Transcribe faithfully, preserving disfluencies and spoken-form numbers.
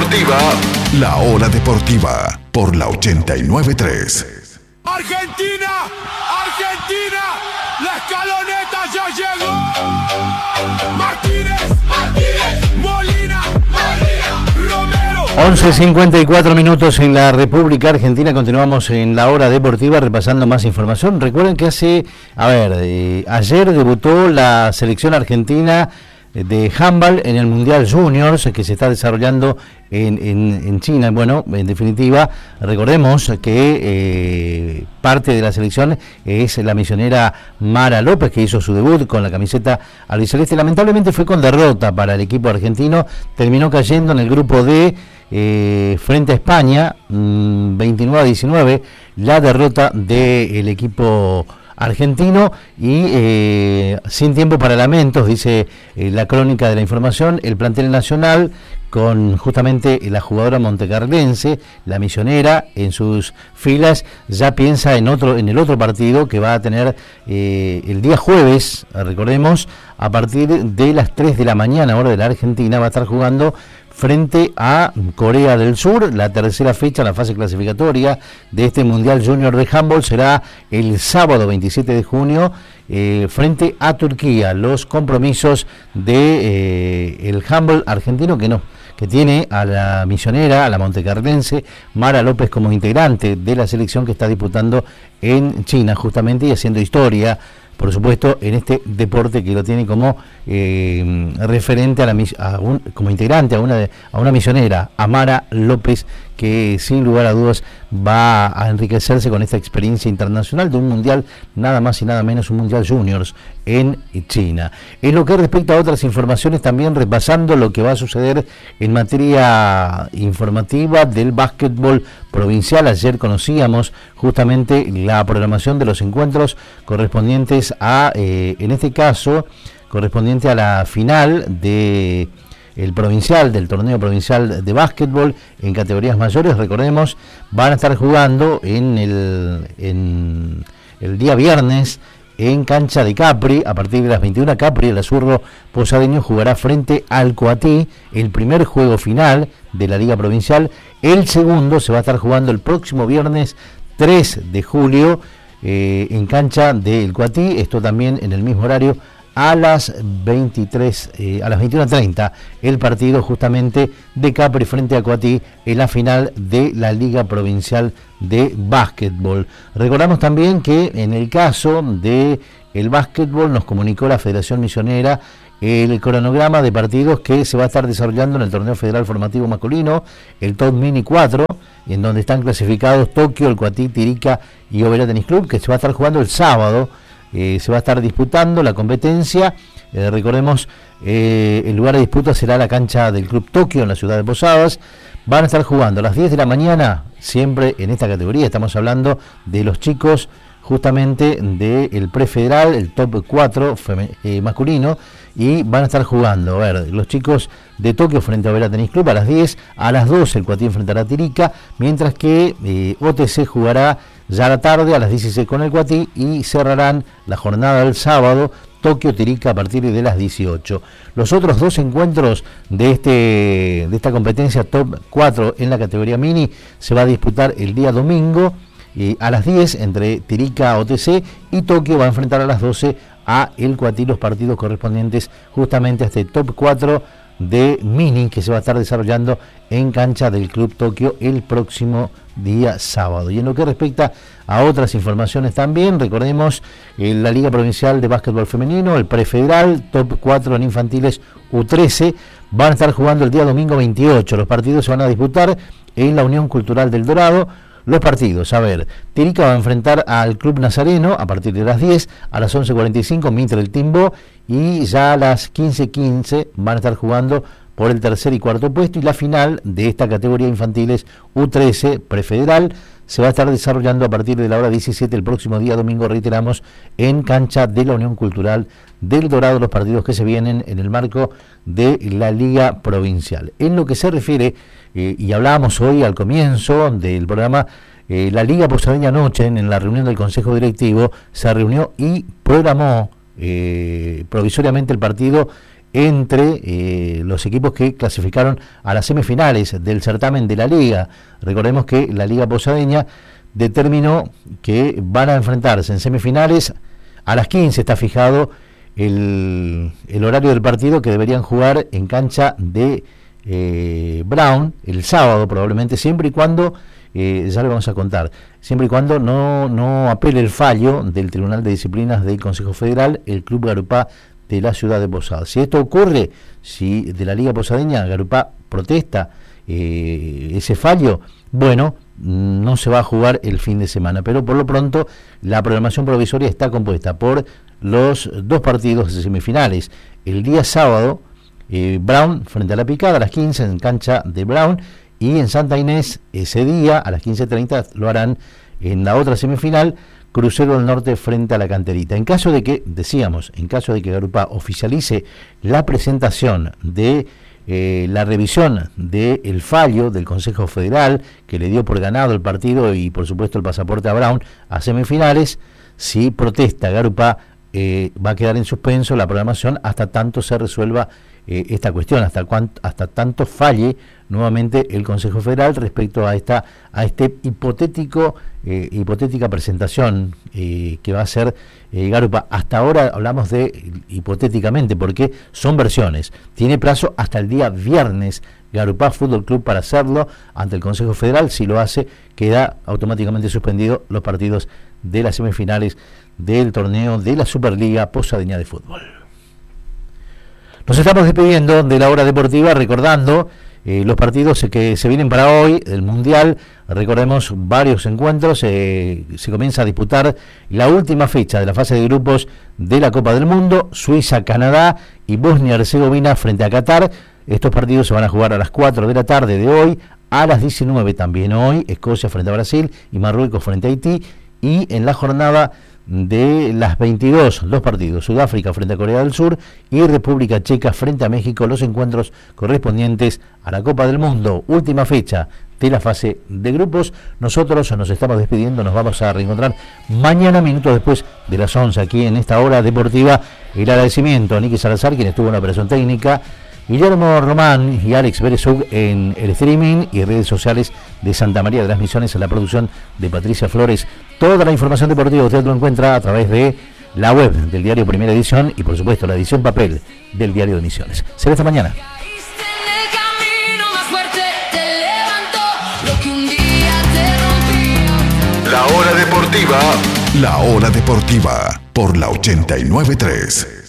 deportiva, La Hora Deportiva, por la ochenta y nueve punto tres. Argentina, Argentina, la escaloneta ya llegó. Martínez, Martínez, Molina, Molina, Romero. once cincuenta y cuatro minutos en la República Argentina. Continuamos en La Hora Deportiva repasando más información. Recuerden que hace, a ver, eh, ayer debutó la selección argentina de handball en el Mundial Juniors que se está desarrollando en, en, en China. Bueno, en definitiva, recordemos que eh, parte de la selección es la misionera Mara López, que hizo su debut con la camiseta albiceleste. Lamentablemente fue con derrota para el equipo argentino, terminó cayendo en el grupo D eh, frente a España, mmm, veintinueve a diecinueve, la derrota del equipo argentino y eh, sin tiempo para lamentos, dice eh, la crónica de la información. El plantel nacional, con justamente la jugadora montecarlense, la misionera, en sus filas, ya piensa en otro, en el otro partido que va a tener eh, el día jueves, recordemos, a partir de las tres de la mañana, hora de la Argentina, va a estar jugando frente a Corea del Sur. La tercera fecha, la fase clasificatoria de este Mundial Junior de Handball, será el sábado veintisiete de junio eh, frente a Turquía. Los compromisos de eh, el handball argentino, que no, que tiene a la misionera, a la montecarlense Mara López como integrante de la selección que está disputando en China justamente y haciendo historia, por supuesto, en este deporte que lo tiene como eh, referente a la a un, como integrante a una de, a una misionera, a Mara López, que sin lugar a dudas va a enriquecerse con esta experiencia internacional de un mundial, nada más y nada menos, un mundial juniors en China. En lo que respecta a otras informaciones, también repasando lo que va a suceder en materia informativa del básquetbol provincial. Ayer conocíamos justamente la programación de los encuentros correspondientes a, eh, en este caso, correspondiente a la final de el provincial, del torneo provincial de básquetbol en categorías mayores. Recordemos, van a estar jugando en el, en el día viernes en cancha de Capri, a partir de las veintiuna. Capri, el azurro posadeño, jugará frente al Coatí, el primer juego final de la Liga Provincial. El segundo se va a estar jugando el próximo viernes tres de julio eh, en cancha del Coatí, esto también en el mismo horario, a las veintitrés, eh, a las veintiuna treinta, el partido justamente de Capri frente a Coatí en la final de la Liga Provincial de Básquetbol. Recordamos también que en el caso de el básquetbol nos comunicó la Federación Misionera el cronograma de partidos que se va a estar desarrollando en el Torneo Federal Formativo Masculino, el Top Mini cuatro, en donde están clasificados Tokio, el Coatí, Tirica y Oberá Tenis Club, que se va a estar jugando el sábado. Eh, se va a estar disputando la competencia. Eh, recordemos, eh, el lugar de disputa será la cancha del Club Tokio en la ciudad de Posadas. Van a estar jugando a las diez de la mañana, siempre en esta categoría. Estamos hablando de los chicos justamente del prefederal, el top cuatro eh, masculino, y van a estar jugando, a ver, los chicos de Tokio frente a Oberá Tenis Club a las diez, a las doce el Coatí enfrentará a Tirica, mientras que eh, O T C jugará ya a la tarde a las dieciséis con el Coatí y cerrarán la jornada del sábado Tokio Tirica a partir de las dieciocho. Los otros dos encuentros de este de esta competencia top cuatro en la categoría mini se va a disputar el día domingo eh, a las diez entre Tirica O T C y Tokio va a enfrentar a las doce a el Coatí, los partidos correspondientes justamente a este top cuatro de mini que se va a estar desarrollando en cancha del Club Tokio el próximo día sábado. Y en lo que respecta a otras informaciones también, recordemos eh, la Liga Provincial de Básquetbol Femenino, el prefederal, top cuatro en infantiles U trece, van a estar jugando el día domingo veintiocho. Los partidos se van a disputar en la Unión Cultural del Dorado. Los partidos, a ver, Tirica va a enfrentar al Club Nazareno a partir de las diez, a las once cuarenta y cinco Mitre el Timbo, y ya a las quince quince van a estar jugando por el tercer y cuarto puesto, y la final de esta categoría infantiles U trece prefederal se va a estar desarrollando a partir de la hora diecisiete el próximo día domingo, reiteramos, en cancha de la Unión Cultural del Dorado, los partidos que se vienen en el marco de la Liga Provincial. En lo que se refiere, eh, y hablábamos hoy al comienzo del programa, eh, la Liga Posadeña anoche, en, en la reunión del Consejo Directivo, se reunió y programó eh, provisoriamente el partido entre eh, los equipos que clasificaron a las semifinales del certamen de la Liga. Recordemos que la Liga Posadeña determinó que van a enfrentarse en semifinales. A las quince está fijado el, el horario del partido, que deberían jugar en cancha de eh, Brown el sábado probablemente, siempre y cuando, eh, ya le vamos a contar, siempre y cuando no, no apele el fallo del Tribunal de Disciplinas del Consejo Federal, el Club Garupá de la ciudad de Posadas. Si esto ocurre, si de la Liga Posadeña Garupá protesta eh, ese fallo, bueno, no se va a jugar el fin de semana, pero por lo pronto la programación provisoria está compuesta por los dos partidos de semifinales. El día sábado, eh, Brown frente a La Picada a las quince en cancha de Brown, y en Santa Inés ese día a las quince treinta lo harán en la otra semifinal, Crucero del Norte frente a La Canterita. En caso de que, decíamos, en caso de que Garupá oficialice la presentación de eh, la revisión del fallo del Consejo Federal, que le dio por ganado el partido y por supuesto el pasaporte a Brown a semifinales, si protesta Garupá, eh, va a quedar en suspenso la programación hasta tanto se resuelva eh, esta cuestión, hasta cuanto, hasta tanto falle nuevamente el Consejo Federal respecto a esta a este hipotético eh, hipotética presentación eh, que va a hacer eh, Garupá. Hasta ahora hablamos de hipotéticamente porque son versiones. Tiene plazo hasta el día viernes Garupá Fútbol Club para hacerlo ante el Consejo Federal. Si lo hace, queda automáticamente suspendido los partidos de las semifinales del torneo de la Superliga Posadeña de Fútbol. Nos estamos despidiendo de la hora deportiva, recordando eh, los partidos que se vienen para hoy, el Mundial. Recordemos varios encuentros, eh, se comienza a disputar la última fecha de la fase de grupos de la Copa del Mundo, Suiza, Canadá y Bosnia-Herzegovina frente a Qatar. Estos partidos se van a jugar a las cuatro de la tarde de hoy, a las diecinueve también hoy, Escocia frente a Brasil y Marruecos frente a Haití, y en la jornada de las veintidós, dos partidos, Sudáfrica frente a Corea del Sur y República Checa frente a México, los encuentros correspondientes a la Copa del Mundo, última fecha de la fase de grupos. Nosotros nos estamos despidiendo, nos vamos a reencontrar mañana, minutos después de las once, aquí en esta hora deportiva. El agradecimiento a Nicky Salazar, quien estuvo en la operación técnica, Guillermo Román y Alex Berezug en el streaming y redes sociales de Santa María de las Misiones, en la producción de Patricia Flores. Toda la información deportiva usted lo encuentra a través de la web del diario Primera Edición y por supuesto la edición papel del diario de Misiones. Será esta mañana. La hora deportiva. La hora deportiva por la ochenta y nueve punto tres.